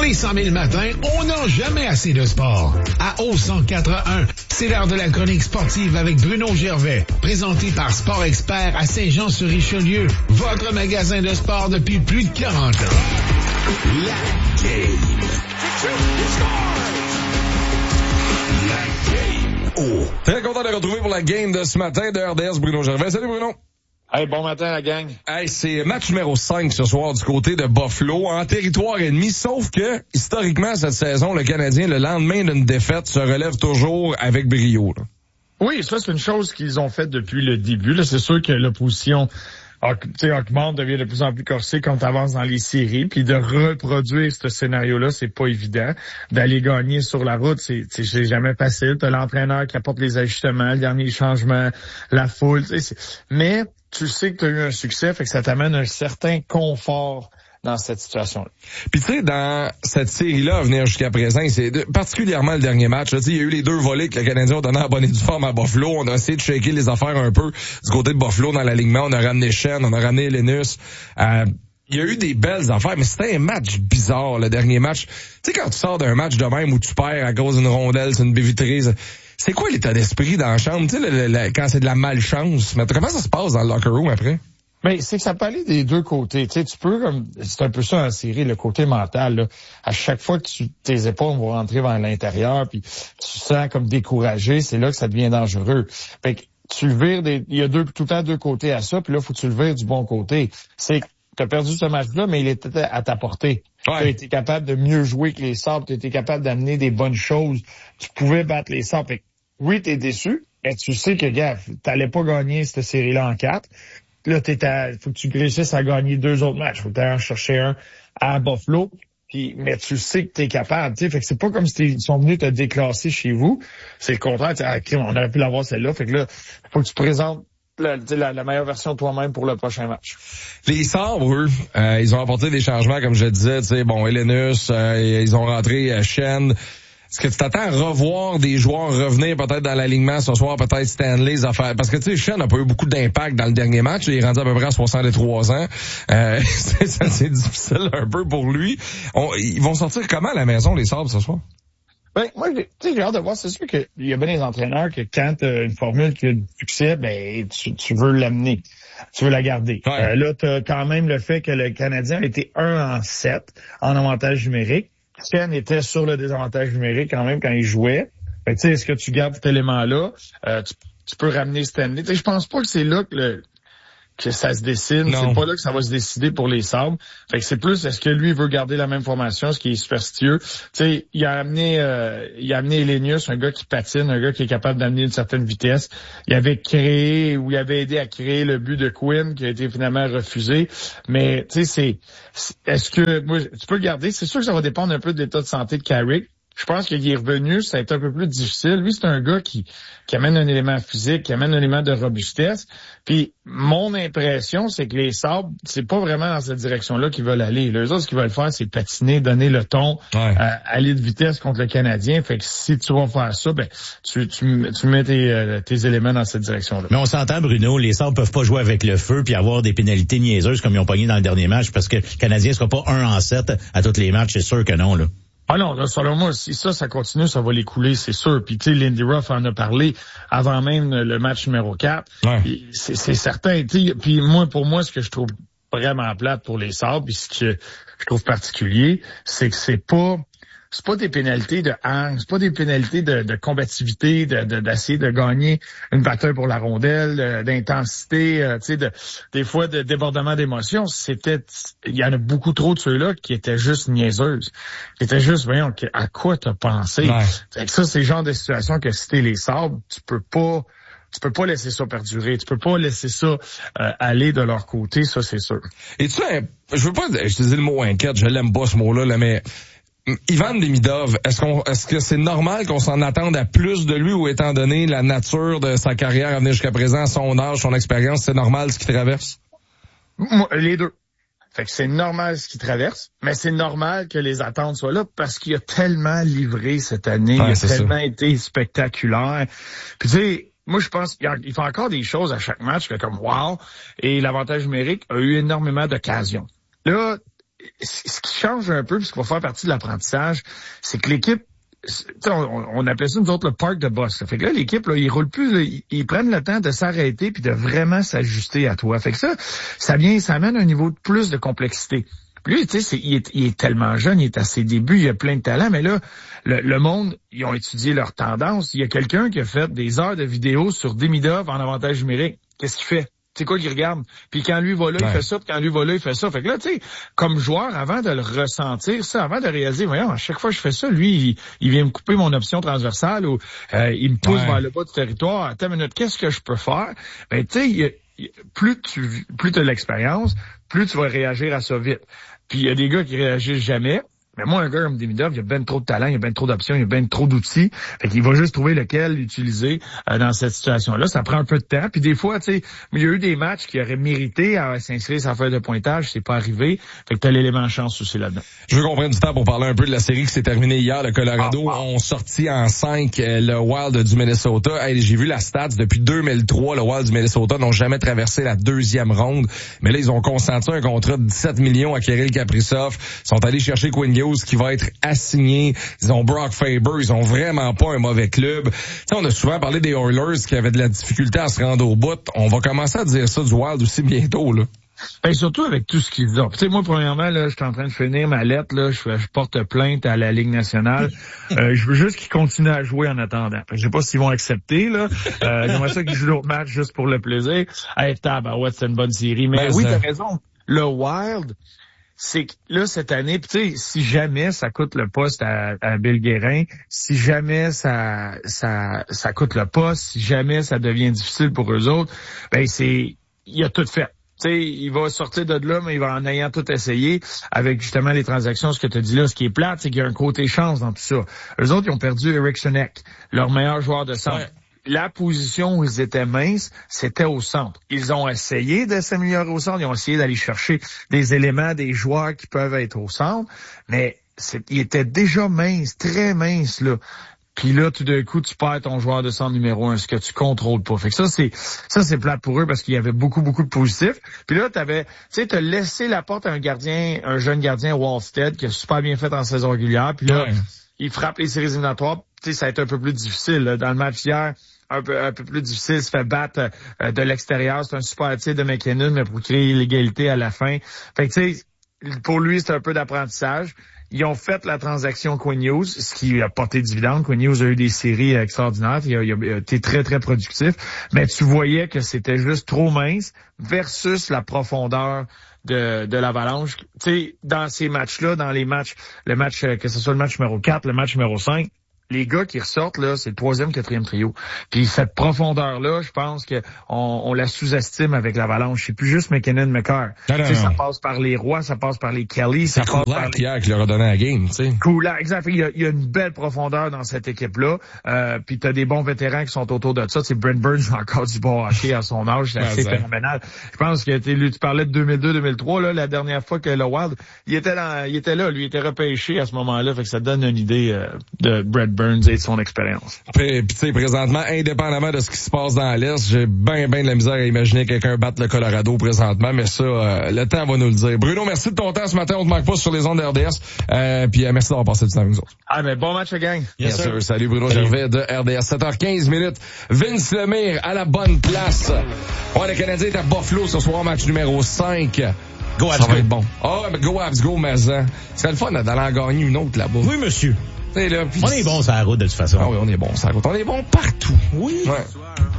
les 100 000 matins, on n'a jamais assez de sport. À O104.1, c'est l'heure de la chronique sportive avec Bruno Gervais, présenté par Sport Expert à Saint-Jean-sur-Richelieu, votre magasin de sport depuis plus de 40 ans. La game. Oh. Très content de retrouver pour la game de ce matin de RDS Bruno Gervais. Salut Bruno. Hey, bon matin la gang. Hey, c'est match numéro 5 ce soir du côté de Buffalo, en territoire ennemi, sauf que, historiquement, cette saison, le Canadien, le lendemain d'une défaite, se relève toujours avec brio. Là. Oui, ça, c'est une chose qu'ils ont faite depuis le début. Là, c'est sûr que l'opposition augmente, devient de plus en plus corsée quand tu avances dans les séries, puis de reproduire ce scénario-là, c'est pas évident. D'aller gagner sur la route, c'est jamais facile. T'as l'entraîneur qui apporte les ajustements, le dernier changement, la foule, mais tu sais que tu as eu un succès, fait que ça t'amène un certain confort dans cette situation-là. Puis tu sais, dans cette série-là à venir jusqu'à présent, c'est particulièrement le dernier match. Il y a eu les 2 volets que le Canadien a donné en bonne et due forme à Buffalo. On a essayé de shaker les affaires un peu du côté de Buffalo dans l'alignement. On a ramené Schenn, on a ramené Linus. Il y a eu des belles affaires, mais c'était un match bizarre, le dernier match. Tu sais, quand tu sors d'un match de même où tu perds à cause d'une rondelle, c'est une baie vitrée, c'est quoi l'état d'esprit dans la chambre? Tu sais, quand c'est de la malchance. Mais comment ça se passe dans le locker room après? Mais c'est que ça peut aller des deux côtés. Tu sais, tu peux, comme c'est un peu ça en série, le côté mental. Là. À chaque fois que tes épaules vont rentrer vers l'intérieur, puis tu sens comme découragé, c'est là que ça devient dangereux. Fait que tu le vires il y a tout le temps deux côtés à ça, puis là, faut que tu le vires du bon côté. C'est que tu as perdu ce match-là, mais il était à ta portée. Ouais. Tu as été capable de mieux jouer que les Sabres, tu as été capable d'amener des bonnes choses. Tu pouvais battre les Sabres. Fait que, oui, tu es déçu, mais tu sais que, gars, t'allais pas gagner cette série-là en 4. Là, faut que tu réussisses à gagner 2 autres matchs. Faut que tu ailles en chercher un à Buffalo. Mais tu sais que tu es capable. T'sais. Fait que c'est pas comme si ils sont venus te déclasser chez vous. C'est le contraire. On aurait pu l'avoir celle-là. Fait que là, faut que tu présentes la meilleure version de toi-même pour le prochain match. Les Sabres, eux, ils ont apporté des changements, comme je disais. Elenus, ils ont rentré Schenn. Est-ce que tu t'attends à revoir des joueurs revenir peut-être dans l'alignement ce soir, peut-être Stanley, affaires? Parce que tu sais, Schenn n'a pas eu beaucoup d'impact dans le dernier match. Il est rendu à peu près à 63 ans. C'est difficile un peu pour lui. Ils vont sortir comment à la maison, les Sabres, ce soir? Ben, moi, j'ai hâte de voir. C'est sûr qu'il y a bien des entraîneurs que quand tu as une formule qui a du succès, ben tu veux l'amener. Tu veux la garder. Ouais. Là, tu as quand même le fait que le Canadien a été 1-7 en avantage numérique. Schenn était sur le désavantage numérique quand même quand il jouait. Fait que, est-ce que tu gardes cet élément-là? Tu peux ramener Stanley. Je pense pas que c'est là que ça se dessine. Non. C'est pas là que ça va se décider pour les Sabres. Fait que c'est plus, est-ce que lui veut garder la même formation, ce qui est superstitieux. Il a amené Elenius, un gars qui patine, un gars qui est capable d'amener une certaine vitesse. Il avait aidé à créer le but de Quinn qui a été finalement refusé. Mais, est-ce que, moi, tu peux le garder? C'est sûr que ça va dépendre un peu de l'état de santé de Carrick. Je pense qu'il est revenu, ça a été un peu plus difficile. Lui, c'est un gars qui amène un élément physique, qui amène un élément de robustesse. Puis, mon impression, c'est que les Sabres, c'est pas vraiment dans cette direction-là qu'ils veulent aller. Les autres, ce qu'ils veulent faire, c'est patiner, donner le ton, aller de vitesse contre le Canadien. Fait que si tu vas faire ça, ben, tu mets tes éléments dans cette direction-là. Mais on s'entend, Bruno, les Sabres peuvent pas jouer avec le feu puis avoir des pénalités niaiseuses comme ils ont pogné dans le dernier match parce que le Canadien sera pas 1-7 à tous les matchs, c'est sûr que non, là. Ah non, là, selon moi, si ça continue, ça va les couler, c'est sûr. Puis tu sais, Lindy Ruff en a parlé avant même le match numéro 4. Ouais. C'est certain. Puis pour moi, ce que je trouve vraiment plate pour les Sabres, puis ce que je trouve particulier, c'est que c'est pas des pénalités de hang, c'est pas des pénalités de combativité, d'essayer de gagner une bataille pour la rondelle, d'intensité, des fois de débordement d'émotions. Il y en a beaucoup trop de ceux-là qui étaient juste niaiseuses. Qui étaient juste, voyons, à quoi t'as pensé? Ouais. Ça, c'est le genre de situation que si t'es les Sabres, tu peux pas laisser ça perdurer. Tu peux pas laisser ça aller de leur côté, ça, c'est sûr. Et tu sais, je veux pas utiliser le mot inquiète, je l'aime pas ce mot-là, là, mais Ivan Demidov, est-ce que c'est normal qu'on s'en attende à plus de lui ou étant donné la nature de sa carrière à venir jusqu'à présent, son âge, son expérience, c'est normal ce qu'il traverse? Les deux. Fait que c'est normal ce qu'il traverse, mais c'est normal que les attentes soient là parce qu'il a tellement livré cette année, il a tellement été spectaculaire. Puis tu sais, moi je pense qu'il fait encore des choses à chaque match comme wow, et l'avantage numérique a eu énormément d'occasions. Là, ce qui change un peu, puis ce qui va faire partie de l'apprentissage, c'est que l'équipe, on appelait ça nous autres le park de boss. Fait que là, l'équipe, là, ils roulent plus, là, ils prennent le temps de s'arrêter puis de vraiment s'ajuster à toi. Fait que ça amène un niveau de plus de complexité. Lui, tu sais, il est tellement jeune, il est à ses débuts, il a plein de talent, mais là, le monde, ils ont étudié leurs tendances. Il y a quelqu'un qui a fait des heures de vidéos sur Demidov en avantage numérique. Qu'est-ce qu'il fait? C'est quoi qu'il regarde? Puis quand lui va là, il fait ça, puis quand lui va là, il fait ça. Fait que là, tu sais, comme joueur, avant de le ressentir, ça, avant de réaliser, voyons, à chaque fois que je fais ça, lui, il vient me couper mon option transversale ou il me pousse vers le bas du territoire. Attends une minute, qu'est-ce que je peux faire? Ben, tu sais, plus tu as de l'expérience, plus tu vas réagir à ça vite. Puis il y a des gars qui réagissent jamais. Mais moi, un gars comme Demidov, il y a ben trop de talent, il y a ben trop d'options, il y a ben trop d'outils. Fait qu'il va juste trouver lequel utiliser dans cette situation-là. Ça prend un peu de temps. Puis des fois, tu sais, il y a eu des matchs qui auraient mérité à s'inscrire sa feuille de pointage. C'est pas arrivé. Fait que t'as l'élément de chance aussi là-dedans. Je veux qu'on prenne du temps pour parler un peu de la série qui s'est terminée hier. Le Colorado ont sorti en 5 le Wild du Minnesota. Hey, j'ai vu la stats. Depuis 2003, le Wild du Minnesota n'ont jamais traversé la 2e ronde. Mais là, ils ont consenti un contrat de 17 millions à Kirill Kaprizov. Ils sont allés chercher Quinn Hughes qui va être assigné. Ils ont Brock Faber. Ils ont vraiment pas un mauvais club. Tu sais, on a souvent parlé des Oilers qui avaient de la difficulté à se rendre au bout. On va commencer à dire ça du Wild aussi bientôt, là. Ben, surtout avec tout ce qu'ils ont. Tu sais, moi, premièrement, là, je suis en train de finir ma lettre, là. Je porte plainte à la Ligue nationale. Je veux juste qu'ils continuent à jouer en attendant. Je sais pas s'ils vont accepter, là. J'aimerais ça qu'ils jouent l'autre match juste pour le plaisir. Hey, ouais, c'est une bonne série. Mais oui, t'as raison. Le Wild, c'est que là, cette année, tu sais, si jamais ça coûte le poste à Bill Guérin, si jamais ça coûte le poste, si jamais ça devient difficile pour eux autres, ben il a tout fait. Tu sais, il va sortir de là, mais il va en ayant tout essayé avec justement les transactions, ce que tu as dit là. Ce qui est plate, c'est qu'il y a un côté chance dans tout ça. Eux autres, ils ont perdu Eric Schoeneck, leur meilleur joueur de centre. Ouais. La position où ils étaient minces, c'était au centre. Ils ont essayé de s'améliorer au centre. Ils ont essayé d'aller chercher des éléments, des joueurs qui peuvent être au centre. Mais ils étaient déjà minces, très minces, là. Puis là, tout d'un coup, tu perds ton joueur de centre numéro 1, ce que tu contrôles pas. Fait que ça, c'est plate pour eux parce qu'il y avait beaucoup de positifs. Puis là, t'as laissé la porte à un jeune gardien, Wallstead, qui a super bien fait en saison régulière. Puis là, il frappe les séries éliminatoires. Tu sais, ça a été un peu plus difficile, là. Dans le match hier, un peu plus difficile, se fait battre de l'extérieur. C'est un super tir de McKinnon, mais pour créer l'égalité à la fin. Fait que tu sais, pour lui, c'est un peu d'apprentissage. Ils ont fait la transaction Quinn Hughes, ce qui a porté dividende. Quinn Hughes a eu des séries extraordinaires. Il a été très, très productif. Mais tu voyais que c'était juste trop mince versus la profondeur de l'Avalanche. Tu sais, dans ces matchs-là, dans les matchs, que ce soit le match numéro 4, le match numéro 5, les gars qui ressortent, là, c'est le 3e, 4e trio. Puis cette profondeur-là, je pense que on la sous-estime avec l'Avalanche. C'est plus juste McKinnon, McCarr. Ça passe par les Roy, ça passe par les Kelly, ça passe par les... hier qui leur a donné la game, tu sais. Kulak, exact. Il y a une belle profondeur dans cette équipe-là. Puis t'as des bons vétérans qui sont autour de ça. C'est Brent Burns a encore du bon hockey à son âge. C'est assez phénoménal. Je pense que tu parlais de 2002-2003, là, la dernière fois que le Wild, il était là, lui, il était repêché à ce moment-là. Fait que ça donne une idée de Brent Burns et de son expérience. Puis tu sais, présentement, indépendamment de ce qui se passe dans l'Est, j'ai bien de la misère à imaginer quelqu'un battre le Colorado présentement, mais ça, le temps va nous le dire. Bruno, merci de ton temps ce matin, on te manque pas sur les ondes RDS, puis merci d'avoir passé du temps avec nous autres. Ah, mais bon match, gang. Yes, sir. Salut Bruno Gervais de RDS. 7h15 minutes. Vince Lemire à la bonne place. Ouais, le Canadien est à Buffalo ce soir, match numéro 5. Go Habs, go. Bon. Mais go Habs, go, Mazan. C'est le fun d'aller en gagner une autre là-bas. Oui, monsieur. Là, on est bon sur la route de toute façon. Ah oui, on est bon sur la route. On est bon partout. Oui. Ouais.